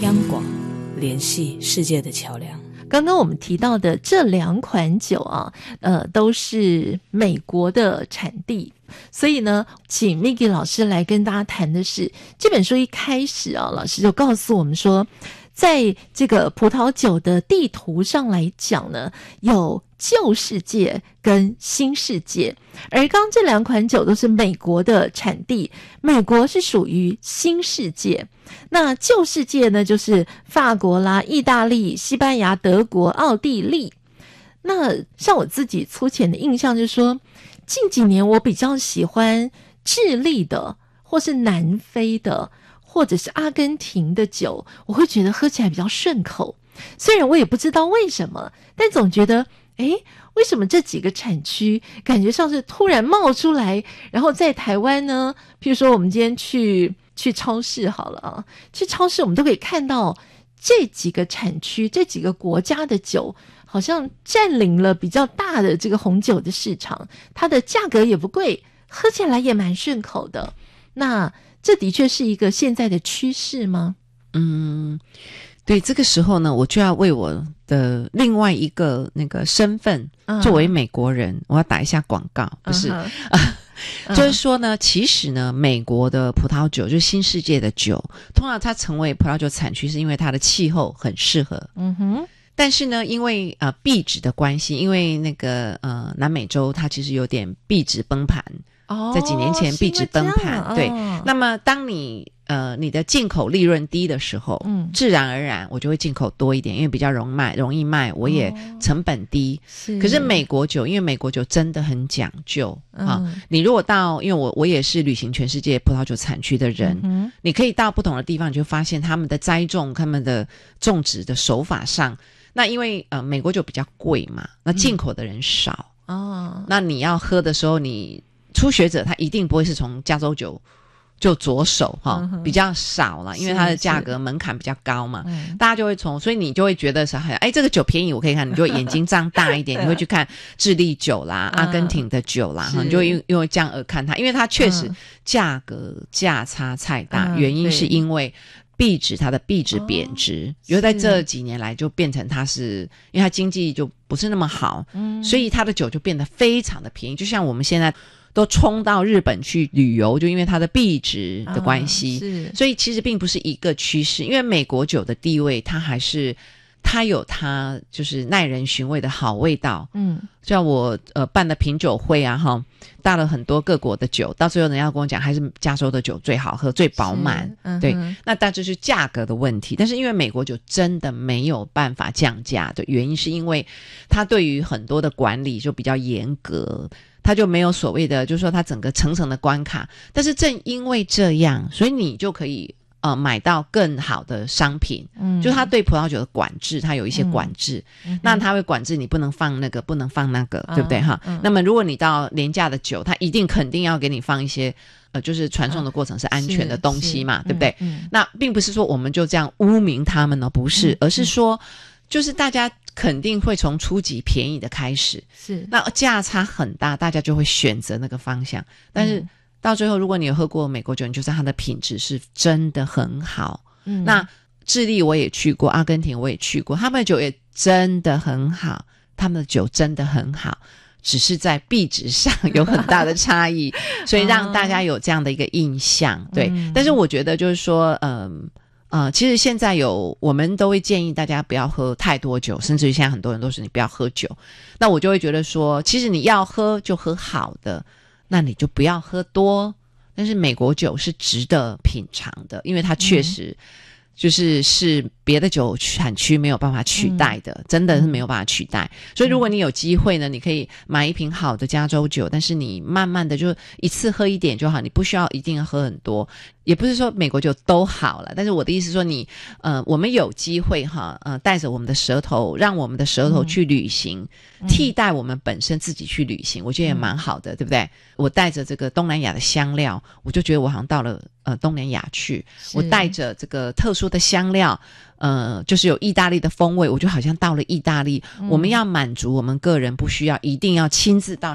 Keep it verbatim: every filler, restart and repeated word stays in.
央广，联系世界的桥梁。 刚刚我们提到的这两款酒啊，呃，都是美国的产地，所以呢，请 Maggie 老师来跟大家谈的是这本书一开始啊，老师就告诉我们说，在这个葡萄酒的地图上来讲呢，有旧世界跟新世界，而刚刚这两款酒都是美国的产地，美国是属于新世界。那旧世界呢，就是法国啦、意大利、西班牙、德国、奥地利。那像我自己粗浅的印象就是说，近几年我比较喜欢智利的，或是南非的，或者是阿根廷的酒，我会觉得喝起来比较顺口。虽然我也不知道为什么，但总觉得诶，为什么这几个产区感觉上是突然冒出来，然后在台湾呢，譬如说我们今天去去超市好了啊，去超市我们都可以看到这几个产区这几个国家的酒好像占领了比较大的这个红酒的市场，它的价格也不贵，喝起来也蛮顺口的。那这的确是一个现在的趋势吗？ 嗯，对，这个时候呢，我就要为我的另外一个那个身份， 嗯、 作为美国人，我要打一下广告，不是、 嗯呃、就是说呢，其实呢，美国的葡萄酒就是新世界的酒，通常它成为葡萄酒产区是因为它的气候很适合。 嗯哼。 但是呢，因为呃币值的关系，因为那个呃南美洲它其实有点币值崩盘。 哦， 在几年前币值崩盘，对、 哦。 那么当你呃你的进口利润低的时候，嗯，自然而然我就会进口多一点，因为比较容卖容易卖，我也成本低。哦、是。可是美国酒，因为美国酒真的很讲究、嗯、啊，你如果到，因为我我也是旅行全世界葡萄酒产区的人、嗯，你可以到不同的地方，你就发现他们的栽种、他们的种植的手法上，那因为呃美国酒比较贵嘛，那进口的人少、嗯、哦，那你要喝的时候你。初学者他一定不会是从加州酒就着手哈、嗯，比较少了，因为它的价格门槛比较高嘛，大家就会从，所以你就会觉得是哎，这个酒便宜，我可以看，你就眼睛张大一点，你会去看智利酒啦、嗯、阿根廷的酒啦，你就会因为这样而看它，因为它确实价格价差太大、嗯，原因是因为。币值它的币值贬值，因为在这几年来就变成它是，因为它经济就不是那么好，嗯，所以它的酒就变得非常的便宜，就像我们现在都冲到日本去旅游，就因为它的币值的关系、啊、是，所以其实并不是一个趋势，因为美国酒的地位它还是它有它就是耐人寻味的好味道，嗯，像我呃办的品酒会啊哈，带了很多各国的酒，到最后人家跟我讲还是加州的酒最好喝最饱满、嗯、对，那但这是价格的问题，但是因为美国酒真的没有办法降价的原因是因为它对于很多的管理就比较严格，它就没有所谓的就是说它整个层层的关卡，但是正因为这样所以你就可以呃，买到更好的商品，嗯，就他对葡萄酒的管制，他有一些管制，嗯、那他会管制你不能放那个，不能放那个，嗯、对不对哈、嗯？那么如果你到廉价的酒，他一定肯定要给你放一些，呃，就是传送的过程是安全的东西嘛，对不对、嗯嗯？那并不是说我们就这样污名他们呢，不是，嗯、而是说，就是大家肯定会从初级便宜的开始，是，那价差很大，大家就会选择那个方向，但是。嗯到最后如果你有喝过美国酒，你就知道它的品质是真的很好、嗯、那智利我也去过，阿根廷我也去过，他们的酒也真的很好，他们的酒真的很好，只是在币值上有很大的差异所以让大家有这样的一个印象对、嗯、但是我觉得就是说嗯呃，其实现在有我们都会建议大家不要喝太多酒，甚至于现在很多人都是你不要喝酒，那我就会觉得说其实你要喝就喝好的，那你就不要喝多，但是美国酒是值得品尝的，因为它确实就是是别的酒产区没有办法取代的、嗯、真的是没有办法取代、嗯、所以如果你有机会呢，你可以买一瓶好的加州酒，但是你慢慢的就一次喝一点就好，你不需要一定要喝很多，也不是说美国酒都好了，但是我的意思说你呃，我们有机会哈呃，带着我们的舌头，让我们的舌头去旅行、嗯、替代我们本身自己去旅行，我觉得也蛮好的、嗯、对不对？我带着这个东南亚的香料，我就觉得我好像到了呃东南亚去，我带着这个特殊的香料呃，就是有意大利的风味，我就好像到了意大利、嗯、我们要满足我们个人不需要一定要亲自到